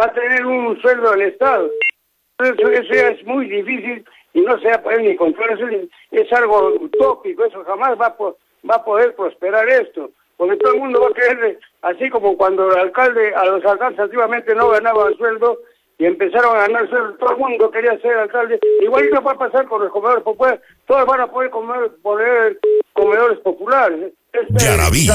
va a tener un sueldo del Estado. Eso ya es muy difícil y no se va a poder ni controlar. Eso es algo utópico, eso jamás va a poder prosperar esto, porque todo el mundo va a querer, así como cuando a los alcaldes antiguamente no ganaban sueldo y empezaron a ganar sueldo, todo el mundo quería ser alcalde. Igualito va a pasar con los comedores populares, todos van a poder poner comedores populares. Yaraví.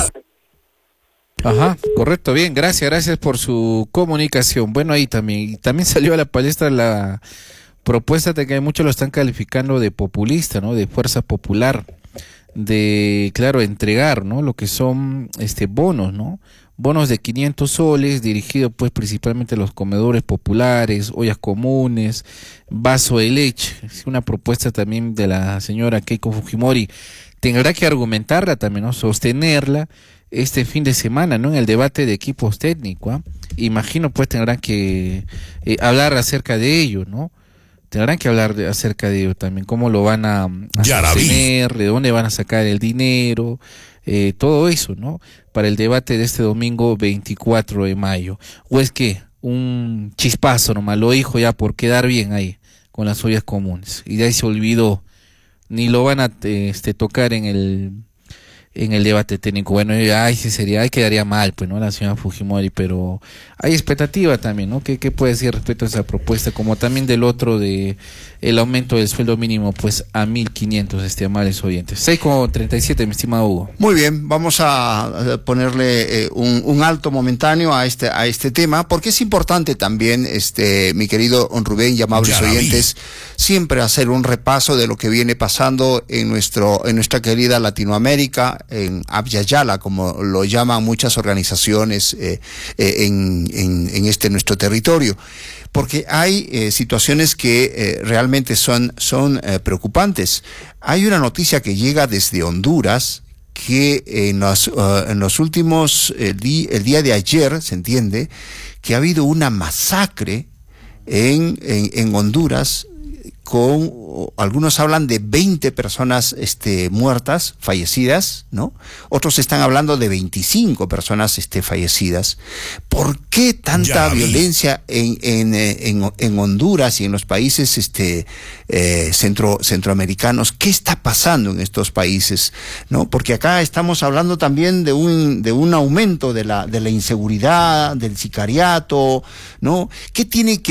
Ajá, correcto, bien, gracias por su comunicación. Bueno, ahí también salió a la palestra la propuesta de que muchos lo están calificando de populista, ¿no? De fuerza popular, de, claro, entregar, ¿no? Lo que son bonos, ¿no? Bonos de 500 soles, dirigidos pues principalmente a los comedores populares, ollas comunes, vaso de leche. Es una propuesta también de la señora Keiko Fujimori. Tendrá que argumentarla también, ¿no? Sostenerla este fin de semana, ¿no? En el debate de equipos técnicos, ¿eh? Imagino pues tendrán que hablar acerca de ello, ¿no? Tendrán que hablar acerca de ello también, cómo lo van a sostener, de dónde van a sacar el dinero, todo eso, ¿no? Para el debate de este domingo 24 de mayo. O es que un chispazo nomás lo dijo ya por quedar bien ahí con las ollas comunes y de ahí se olvidó, ni lo van a tocar en el debate técnico. Bueno, ahí quedaría mal, pues, ¿no? La señora Fujimori, pero hay expectativa también, ¿no? ¿Qué puede decir respecto a esa propuesta? Como también del otro de el aumento del sueldo mínimo, pues, a 1.500, amables oyentes. 6:37, mi estimado Hugo. Muy bien, vamos a ponerle un alto momentáneo a este tema, porque es importante también, mi querido Rubén y amables oyentes, siempre hacer un repaso de lo que viene pasando en nuestra querida Latinoamérica, en Abya Yala, como lo llaman muchas organizaciones en nuestro territorio, porque hay situaciones que realmente son preocupantes. Hay una noticia que llega desde Honduras que en los últimos, el día de ayer, se entiende que ha habido una masacre en Honduras, con algunos hablan de 20 personas muertas, fallecidas, ¿no? Otros están hablando de 25 personas fallecidas. ¿Por qué tanta violencia en Honduras y en los países centroamericanos? ¿Qué está pasando en estos países, no? Porque acá estamos hablando también de un aumento de la inseguridad, del sicariato, ¿no? ¿Qué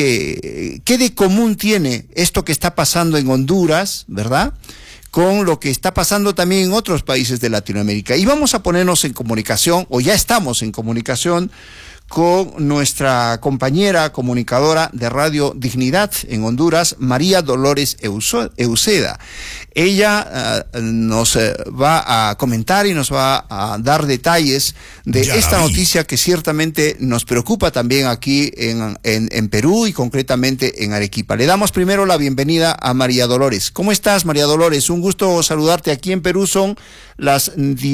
de común tiene esto que está pasando en Honduras, verdad?, con lo que está pasando también en otros países de Latinoamérica? Y vamos a ponernos en comunicación, o ya estamos en comunicación, con nuestra compañera comunicadora de Radio Dignidad en Honduras, María Dolores Euseda. Ella nos va a comentar y nos va a dar detalles de esta noticia que ciertamente nos preocupa también aquí en Perú y concretamente en Arequipa. Le damos primero la bienvenida a María Dolores. ¿Cómo estás, María Dolores? Un gusto saludarte. Aquí en Perú son las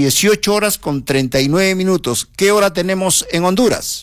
18:39. ¿Qué hora tenemos en Honduras?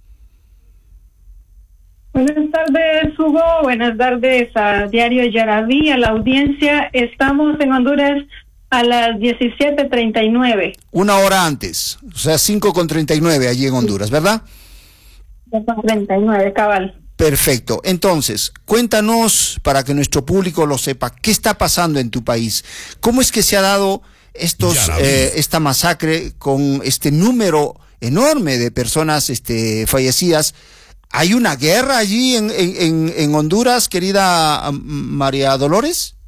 Buenas tardes, Hugo. Buenas tardes a Diario Yaraví, a la audiencia. Estamos en Honduras a las 17:39. Una hora antes, o sea, 5:39 allí en Honduras, ¿verdad? 5:39, cabal. Perfecto. Entonces, cuéntanos, para que nuestro público lo sepa, ¿qué está pasando en tu país? ¿Cómo es que se ha dado esta masacre con este número enorme de personas fallecidas? ¿Hay una guerra allí en Honduras, querida María Dolores?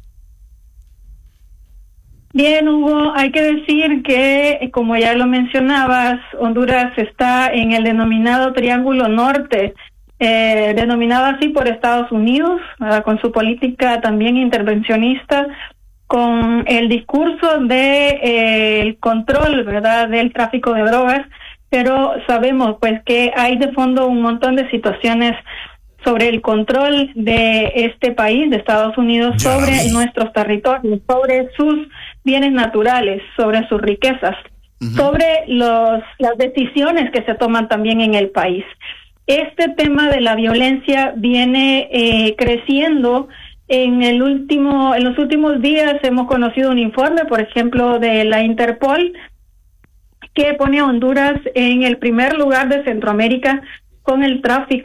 Bien, Hugo, hay que decir que, como ya lo mencionabas, Honduras está en el denominado Triángulo Norte, denominado así por Estados Unidos, con su política también intervencionista, con el discurso de el control, ¿verdad?, del tráfico de drogas. Pero sabemos pues que hay de fondo un montón de situaciones sobre el control de este país, de Estados Unidos, sobre nuestros territorios, sobre sus bienes naturales, sobre sus riquezas, sobre las decisiones que se toman también en el país. Este tema de la violencia viene creciendo. En los últimos días hemos conocido un informe, por ejemplo, de la Interpol, que pone a Honduras en el primer lugar de Centroamérica con el tráfico